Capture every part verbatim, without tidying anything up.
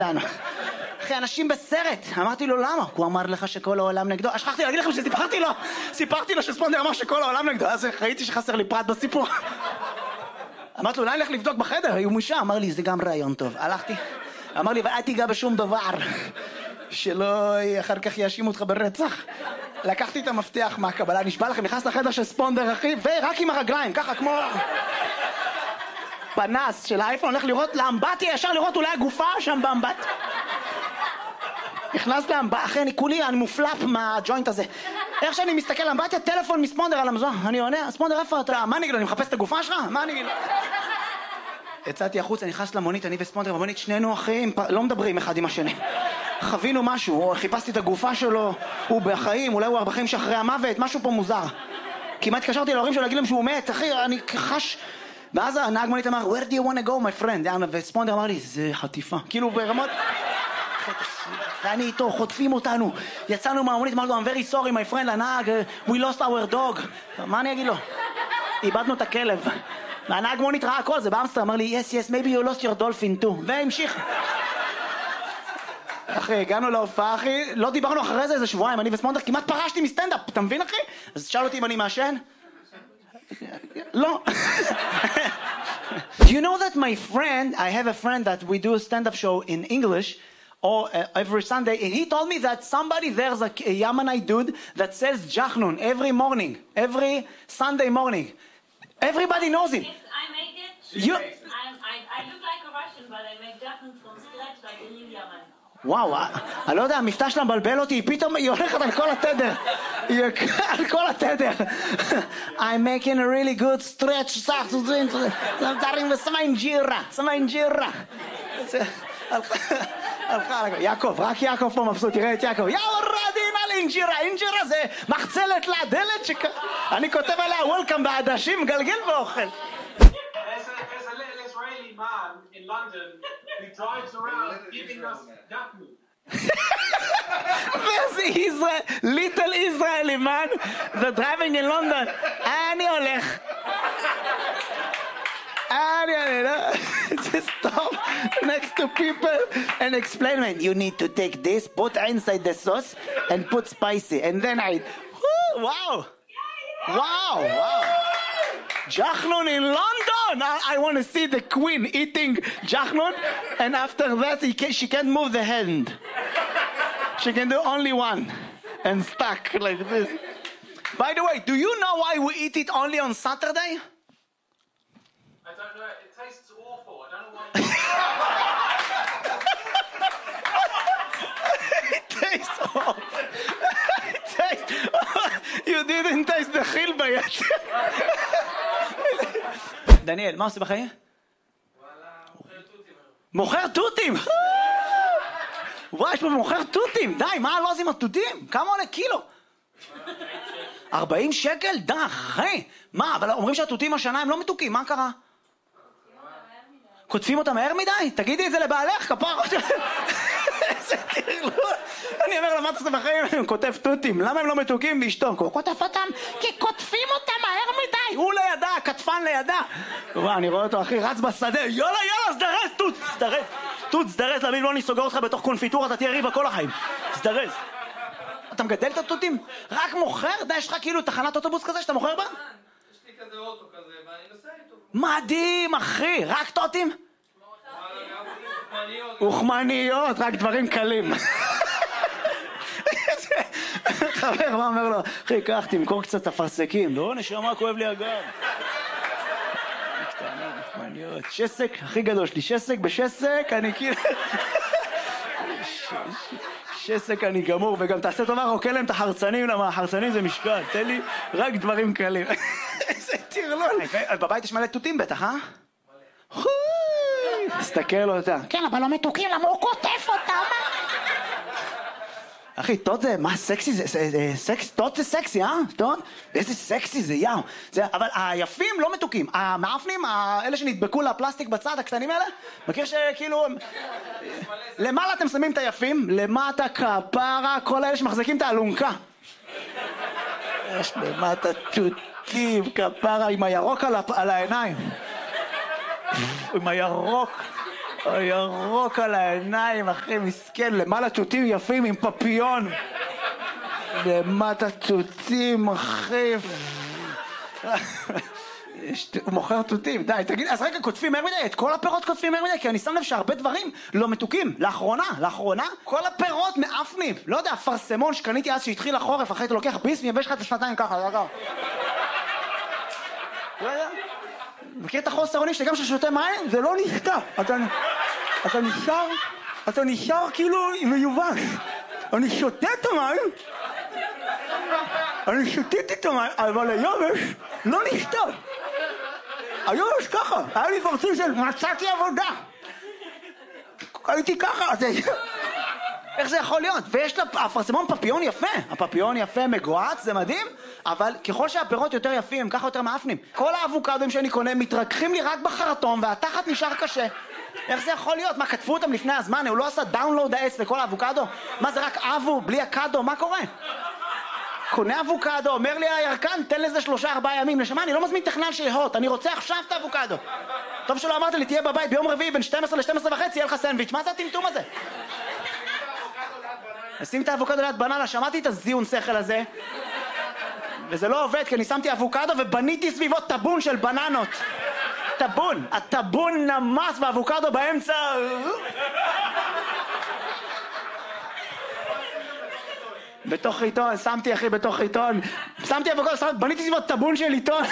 אחי, אנשים בסרט. אמרתי לו, למה? הוא אמר לך שכל העולם נגדו. שכחתי להגיד לכם שסיפרתי לו, סיפרתי לו שספונדר אמר שכל העולם נגדו. אז ראיתי שחסר לי פרט בסיפור. אמרתי לו, אולי נלך לבדוק בחדר, היו מושה. אמר לי, זה גם רעיון טוב. הלכתי, אמר לי, ואל תיגע בשום דבר, שלא אחר כך יאשימו אותך ברצח. לקחתי את המפתח מהקבלה, נשבע לכם, נכנס לחדר של ספונדר, אחי, ורק עם הרגליים, ככה כמו פנס של האייפון, הולך לראות לאמבטיה, ישר לראות אולי הגופה שם באמבט. נכנס לאמבטיה, אחי, אני כולי, אני מופלפ מהג'וינט הזה. איך שאני מסתכל לאמבטיה, טלפון מספונדר על המזון, אני עונה, ספונדר, איפה אתה? מה נגיד לו, אני מחפש את הגופה שלך? מה נגיד לו? יצאתי החוץ, אני נכנס למונית, אני וספונדר במונית, שנינו אחים, לא מדברים אחד עם השני. חווינו משהו, חיפשתי את הגופה שלו, הוא בחיים, אולי הוא בחיים שאחרי המוות, משהו פה מוזר. כמעט התקשרתי להורים שלו להגיד להם שהוא מת, אחי, אני חש... ואז הנהג מונית אמר, where do you want to go, my friend? וספונדר אמר לי, זה חטיפה. כאילו ברמות... ואני איתו, חוטפים אותנו. יצאנו מהמונית, אמרנו, I'm very sorry, my friend, הנהג, we lost our dog. מה אני אגיד לו? איבדנו את הכלב. והנהג מונית ראה הכל, זה באמסטר, אמר לי, yes, yes, maybe you lost your dolphin too. והמשיך. אחי, הגענו להופעה, אחי, לא דיברנו אחרי זה איזה שבועיים, אני וספונדר, כמעט פרשתי מסטנדאפ, אתה מבין, אחי? אז שאל אותי אם אני מעשן? לא. Do you know that my friend, I have a friend that we do a stand-up show in English, or uh, every Sunday, and he told me that somebody there's a, a Yemenite dude that sells jachnun every morning, every Sunday morning. Everybody knows him. Yes, I make it. You... I, I, I look like a Russian, but I make jachnun from scratch like a real Yemen. וואו, אני לא יודע, המבטא שלה מבלבל אותי, פתאום היא הולכת על כל התדר. היא על כל התדר. I'm making a really good stretch, דברים ושמה אינג'ירה, שמה אינג'ירה. הלכה, יעקב, רק יעקב פה מבסוט, תראה את יעקב. יאו רדין על אינג'ירה, אינג'ירה זה מחצלת לדלת שכ... אני כותב עליה וולקאם בעדשים, גלגל ואוכל. Man in London who drives around giving us jachnun. There's Israel, little Israeli man that's driving in London. אני הולך. אני הולך. Just stop next to people and explain, man, you need to take this, put inside the sauce and put spicy. And then I, wow. Wow, wow. Jachnun in London! I, I want to see the queen eating jachnun, and after that he can, she can't move the hand. She can do only one, and stuck like this. By the way, do you know why we eat it only on Saturday? I don't know, it tastes awful. I don't know why. It tastes awful. It tastes... You didn't taste the chilba yet. דניאל, מה עושה בחיים? מוכר תותים! וואי, יש פה מוכר תותים! די, מה לא עושים התותים? כמה עולה קילו? ארבעים שקל? די, אחי! מה, אבל אומרים שהתותים השנה הם לא מתוקים, מה קרה? כותבים אותם מהר מדי? תגידי את זה לבעלך, כפר! איזה תרלול! אני אומר לה, מה אתה עושה בחיים? אני כותב תותים, למה הם לא מתוקים באשתו? הוא כותב אותם כי כותבים אותם מהר מדי! הוא לידה, כתפן לידה! וואי, אני רואה אותו, אחי, רץ בשדה, יאללה, יאללה, סדרס, תות, סדרס! תות, סדרס, להבין, לא אני סוגר אותך בתוך קונפיטורה, אתה תהיה ריבה כל החיים. סדרס. אתה מגדל את התותים? רק מוכר? די, יש לך כאילו תחנת אוטובוס כזה שאתה מוכר בה? יש לי כזה אוטו כזה, ואני נוסע איתו. מדהים, אחי! רק תותים? אוכמניות, רק דברים קלים. חבר, מה אומר לו? אחי, קח, תמכור קצת אפרסקים. לא, נשמה, כואב לי הגב. קטנים, אוכמניות. שסק, הכי גדול שלי. שסק בשסק, אני כאילו... שסק אני גמור, וגם תעשה טובה, רוקה להם את החרצנים, למה החרצנים זה משקל. תן לי רק דברים קלים. איזה תרלול. בבית יש מלא תותים בטח, אה? תסתכל אותה. כן, אבל לא מתוקים, למה הוא כותב אותם? אחי, תות זה, מה סקסי זה, סקס, תות זה סקסי, אה? תות? איזה סקסי זה, יאו. זה, אבל היפים לא מתוקים. המאפנים, האלה שנדבקו לפלסטיק בצד, הקטנים האלה, מכיר שכאילו... למעלה אתם שמים את היפים, למטה כפרה, כל האלה שמחזיקים את האלונקה. יש למטה תותים, כפרה, עם הירוק על, על העיניים. עם הירוק. ירוק על העיניים, אחי, מסכן, למעלה תותים יפים עם פפיון. למטה תותים, אחי. הוא מוכר תותים, די, תגיד, אז רגע, כותבים מהר מדי, את כל הפירות כותבים מהר מדי, כי אני שם לב שהרבה דברים לא מתוקים. לאחרונה, לאחרונה, כל הפירות מאפנים. לא יודע, פרסמון שקניתי אז שהתחיל החורף, אחרי אתה לוקח ביס, מייבש לך את השנתיים ככה, לא יודע. לא יודע. מכיר את החוסר אונים שגם כששותה מים, זה לא נשתה. אתה, אתה נשאר, אתה נשאר כאילו מיובש. אני שותה את המים, אני שותיתי את המים, אבל היובש לא נשתה. היובש ככה, היה לי פרצוף של מצאתי עבודה. הייתי ככה, איך זה יכול להיות? ויש לה, הפרסמון פפיון יפה, הפפיון יפה מגועץ, זה מדהים, אבל ככל שהפירות יותר יפים, הם ככה יותר מאפנים. כל האבוקדוים שאני קונה מתרככים לי רק בחרטום, והתחת נשאר קשה. איך זה יכול להיות? מה, כתבו אותם לפני הזמן? הוא לא עשה דאונלוד העץ לכל האבוקדו? מה, זה רק אבו, בלי הקדו? מה קורה? קונה אבוקדו, אומר לי הירקן, תן לזה שלושה ארבעה ימים. נשמה, אני לא מזמין טכנן שיהות, אני רוצה עכשיו את האבוקדו. טוב שלא אמרת לי, תהיה בבית ביום רביעי בין שתים עשרה ל-שתים עשרה וחצי, יהיה לך סנדוויץ'. מה זה הטמטום הזה? שים את האבוקדו ליד בננה, שמעתי את הזיון שכל הזה, וזה לא עובד, כי אני שמתי אבוקדו ובניתי סביבו טבון של בננות. טבון, הטבון נמס באבוקדו באמצע. בתוך עיתון, שמתי אחי בתוך עיתון, שמתי אבוקדו, שמתי, בניתי סביבו טבון של עיתון.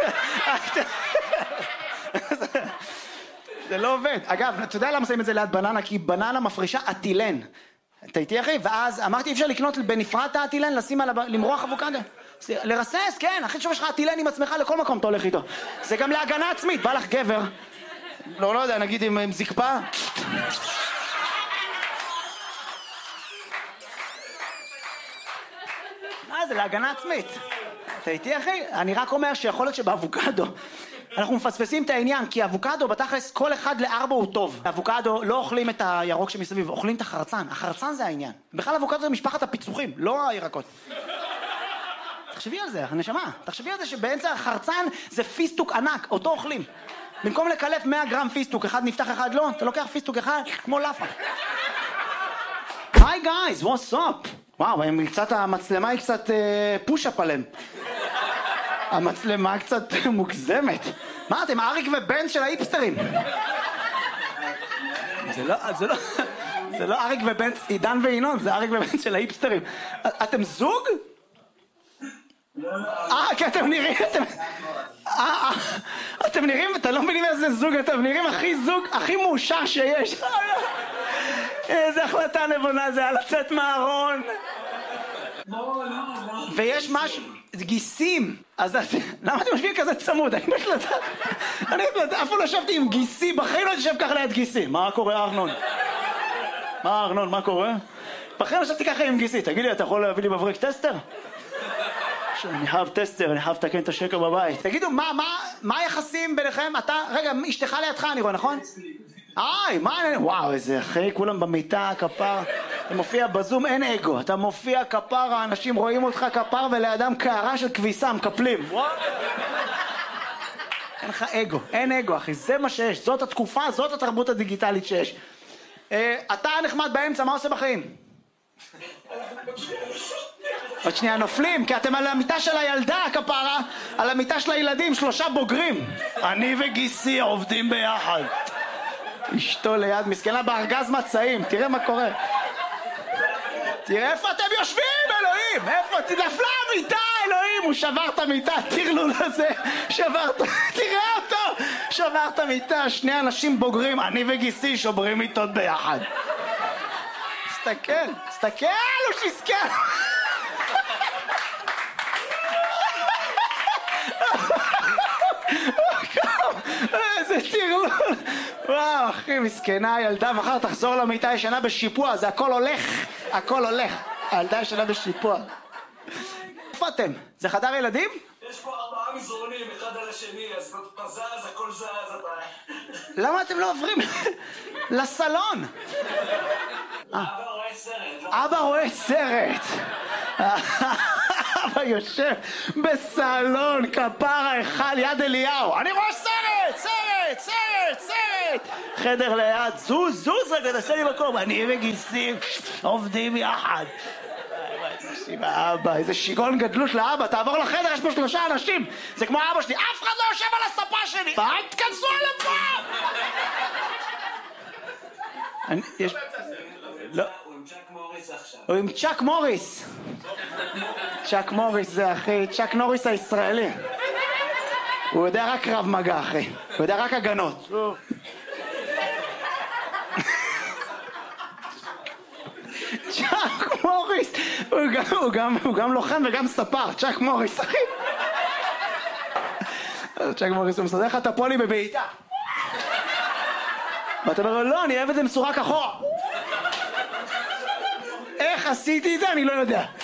זה לא עובד. אגב, אתה יודע למה שמים את זה ליד בננה? כי בננה מפרישה אטילן. אתה איתי אחי? ואז אמרתי אי אפשר לקנות בנפרד את האטילן, לשים על למרוח אבוקדו. לרסס, כן, אחי תשוב יש לך אטילן עם עצמך לכל מקום אתה הולך איתו. זה גם להגנה עצמית, בא לך גבר. לא, לא יודע, נגיד עם, עם זקפה. מה זה, להגנה עצמית. אתה איתי אחי? אני רק אומר שיכול להיות שבאבוקדו אנחנו מפספסים את העניין, כי אבוקדו בתכלס כל אחד לארבע הוא טוב. אבוקדו לא אוכלים את הירוק שמסביב, אוכלים את החרצן. החרצן זה העניין. בכלל אבוקדו זה משפחת הפיצוחים, לא הירקות. תחשבי על זה, נשמה. תחשבי על זה שבאמצע החרצן זה פיסטוק ענק, אותו אוכלים. במקום לקלף מאה גרם פיסטוק, אחד נפתח אחד לא, אתה לוקח פיסטוק אחד כמו לאפה. היי גייז, what's up? וואו, קצת, המצלמה היא קצת פוש-אפ עליהם. המצלמה קצת מוגזמת. מה, אתם אריק ובן של האיפסטרים? זה לא, זה לא, זה לא אריק ובן, עידן וינון, זה אריק ובן של האיפסטרים. אתם זוג? אה, כי אתם נראים, אתם... אה, אתם נראים, אתם לא מבינים איזה זוג, אתם נראים הכי זוג, הכי מאושר שיש. איזה החלטה נבונה זה, על לצאת מהארון. ויש משהו, גיסים, אז למה אתם משווים כזה צמוד? אני לא יודעת, אני לא יודעת, אף פעם לא ישבתי עם גיסי, בחיים לא ישב ככה ליד גיסי. מה קורה ארנון? מה ארנון, מה קורה? בחיים לא ישבתי ככה עם גיסי, תגיד לי, אתה יכול להביא לי מבריק טסטר? אני חייב טסטר, אני חייב לתקן את השקר בבית. תגידו, מה, מה, מה היחסים ביניכם? אתה, רגע, אשתך לידך אני רואה, נכון? איי, מה, וואו, איזה אחי, כולם במיטה, כפר. אתה מופיע בזום, אין אגו. אתה מופיע כפר, האנשים רואים אותך כפר, ולידם קערה של כביסה, מקפלים. וואו. אין לך אגו, אין אגו, אחי. זה מה שיש. זאת התקופה, זאת התרבות הדיגיטלית שיש. אה, אתה נחמד באמצע, מה עושה בחיים? עוד שנייה נופלים, כי אתם על המיטה של הילדה, כפרה, על המיטה של הילדים, שלושה בוגרים. אני וגיסי עובדים ביחד. אשתו ליד, מסכנה בארגז מצעים, תראה מה קורה. תראה איפה אתם יושבים, אלוהים, איפה, נפלה המיטה, אלוהים, הוא שבר את המיטה, תרלול הזה, שבר את, תראה אותו, שבר את המיטה, שני אנשים בוגרים, אני וגיסי שוברים מיטות ביחד. תסתכל, תסתכל, הוא שיסכן. איזה תרלול. וואו אחי, מסכנה הילדה, מחר תחזור למיטה ישנה בשיפוע, זה הכל הולך, הכל הולך. הילדה ישנה בשיפוע. איפה אתם? זה חדר ילדים? יש פה ארבעה מזרונים, אחד על השני, אז אתה זז, הכל זז, אתה... למה אתם לא עוברים לסלון? אבא רואה סרט. אבא רואה סרט. אבא יושב בסלון, כפרה אחד יד אליהו. אני רואה סרט, סרט, סרט, סרט. חדר ליד, זוז, זוז רגע, תעשה לי מקום. אני וגיסים עובדים יחד. אבא, איזה שיגעון גדלות לאבא, תעבור לחדר, יש פה שלושה אנשים. זה כמו אבא שלי, אף אחד לא יושב על הספה שלי. אל תכנסו על הפה! יש... לא. הוא עם צ'אק מוריס עכשיו. הוא עם צ'אק מוריס. צ'אק מוריס זה אחי, צ'אק נוריס הישראלי. הוא יודע רק קרב מגע אחי, הוא יודע רק הגנות. צ'אק מוריס, הוא גם, הוא גם, הוא גם לוחם וגם ספר, צ'אק מוריס אחי. צ'אק מוריס הוא מסדר לך את הפולי בבעיטה. ואתה אומר לו, לא, אני אוהב את זה מסורק אחורה. איך עשיתי את זה? אני לא יודע.